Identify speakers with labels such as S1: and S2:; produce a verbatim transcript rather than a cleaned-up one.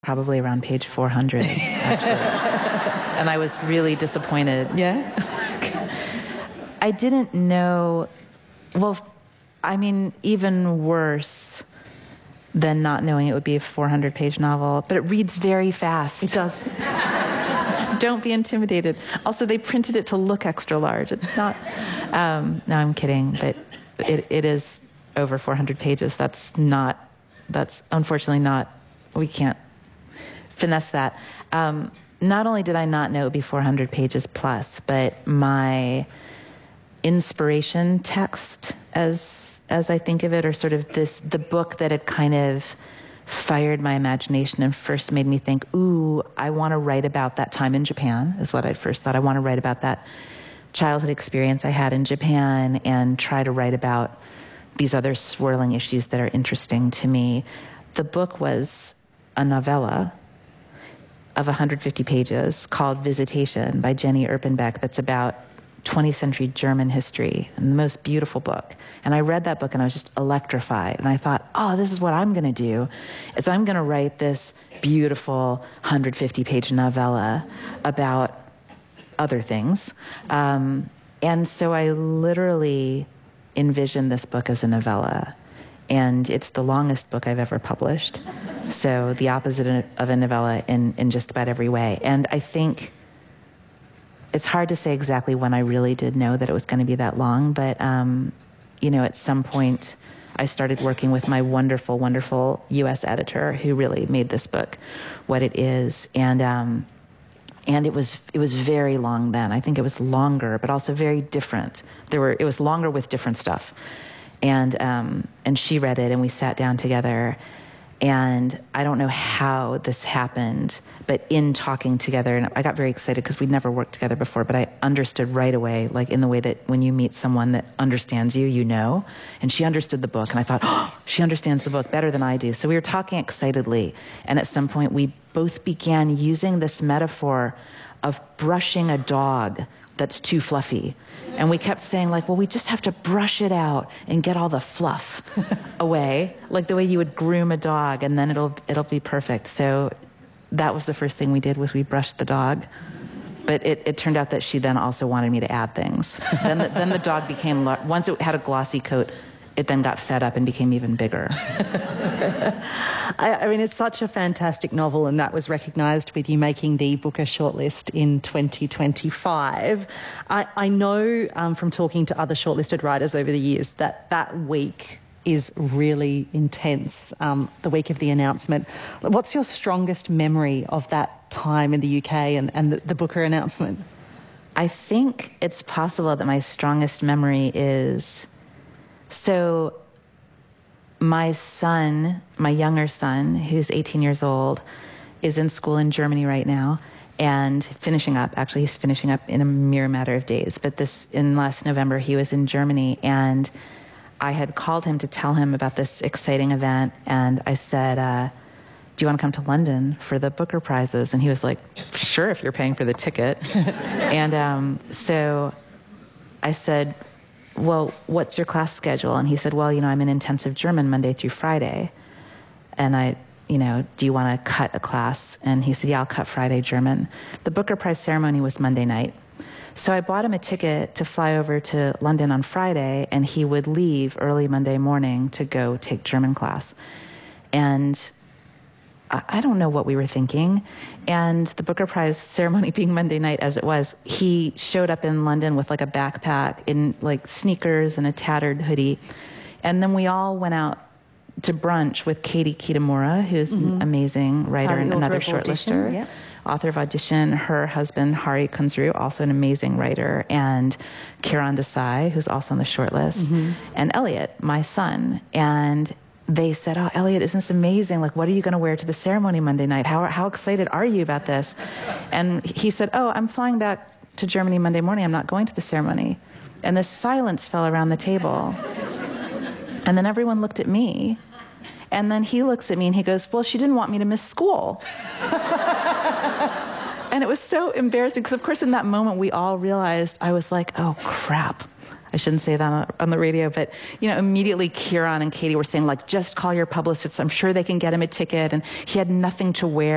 S1: Probably around page four hundred, actually. And I was really disappointed.
S2: Yeah?
S1: I didn't know, well, I mean, even worse than not knowing it would be a four hundred page novel, but it reads very fast.
S2: It does.
S1: Don't be intimidated. Also, they printed it to look extra large. It's not, um, no, I'm kidding, but it, it is over four hundred pages. That's not, that's unfortunately not, we can't finesse that. Um, not only did I not know it would be four hundred pages plus, but my inspiration text, as as I think of it, or sort of this, the book that had kind of fired my imagination and first made me think, ooh, I want to write about that time in Japan, is what I first thought. I want to write about that childhood experience I had in Japan and try to write about these other swirling issues that are interesting to me. The book was a novella of one hundred fifty pages called Visitation by Jenny Erpenbeck, that's about twentieth century German history, and the most beautiful book. And I read that book and I was just electrified. And I thought, oh, this is what I'm going to do, is I'm going to write this beautiful one hundred fifty page novella about other things. Um, and so I literally envisioned this book as a novella. And it's the longest book I've ever published. So the opposite of a novella in, in just about every way. And I think it's hard to say exactly when I really did know that it was going to be that long, but, um, you know, at some point I started working with my wonderful, wonderful U S editor who really made this book what it is. And, um, and it was, it was very long then. I think it was longer, but also very different. There were, it was longer with different stuff. And, um, and she read it and we sat down together. And I don't know how this happened, but in talking together, and I got very excited because we'd never worked together before, but I understood right away, like in the way that when you meet someone that understands you, you know. And she understood the book, and I thought, oh, she understands the book better than I do. So we were talking excitedly, and at some point we both began using this metaphor of brushing a dog that's too fluffy. And we kept saying, like, well, we just have to brush it out and get all the fluff away, like the way you would groom a dog, and then it'll it'll be perfect. So that was the first thing we did, was we brushed the dog. But it, it turned out that she then also wanted me to add things. Then the, then the dog became, once it had a glossy coat, it then got fed up and became even bigger.
S2: I, I mean, it's such a fantastic novel, and that was recognised with you making the Booker shortlist in twenty twenty-five. I, I know um, from talking to other shortlisted writers over the years that that week is really intense, um, the week of the announcement. What's your strongest memory of that time in the U K and, and the, the Booker announcement?
S1: I think it's possible that my strongest memory is... So my son, my younger son, who's eighteen years old, is in school in Germany right now and finishing up. Actually, he's finishing up in a mere matter of days. But this, in last November, he was in Germany, and I had called him to tell him about this exciting event. And I said, uh, do you want to come to London for the Booker Prizes? And he was like, sure, if you're paying for the ticket. And um, so I said, well, what's your class schedule? And he said, well, you know, I'm in intensive German Monday through Friday. And I, you know, do you want to cut a class? And he said, yeah, I'll cut Friday German. The Booker Prize ceremony was Monday night. So I bought him a ticket to fly over to London on Friday, and he would leave early Monday morning to go take German class. And I don't know what we were thinking. And the Booker Prize ceremony being Monday night as it was, he showed up in London with like a backpack in like sneakers and a tattered hoodie. And then we all went out to brunch with Katie Kitamura, who's mm-hmm. an amazing writer
S2: Hari,
S1: and another shortlister.
S2: Yeah.
S1: Author of Audition, her husband, Hari Kunzru, also an amazing writer, and Kiran Desai, who's also on the shortlist, mm-hmm. and Elliot, my son. And they said, oh, Elliot, isn't this amazing? Like, what are you going to wear to the ceremony Monday night? How, how excited are you about this? And he said, oh, I'm flying back to Germany Monday morning. I'm not going to the ceremony. And this silence fell around the table. And then everyone looked at me. And then he looks at me and he goes, well, she didn't want me to miss school. And it was so embarrassing because, of course, in that moment, we all realized, I was like, oh, crap. I shouldn't say that on the radio, but, you know, immediately Kiran and Katie were saying, like, just call your publicist. I'm sure they can get him a ticket. And he had nothing to wear.